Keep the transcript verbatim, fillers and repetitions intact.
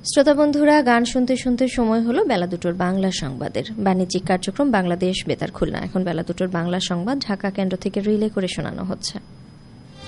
শ্রোতা বন্ধুরা, গান শুনতে শুনতে সময় হলো বেলা দুটোর বাংলা সংবাদের। বাণিজ্যিক কার্যক্রম বাংলাদেশ বেতার খুলনা। এখন বেলা দুটোর বাংলা সংবাদ ঢাকা কেন্দ্র থেকে রিলে করে শোনানো হচ্ছে।